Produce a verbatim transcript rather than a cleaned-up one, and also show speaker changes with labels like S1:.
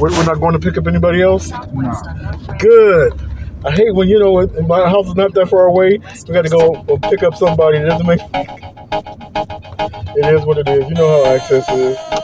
S1: We're, we're not going to pick up anybody else?
S2: No.
S1: Good. I hate when, you know, when my house is not that far away. We got to go pick up somebody. It doesn't make... It is what it is. You know how access is.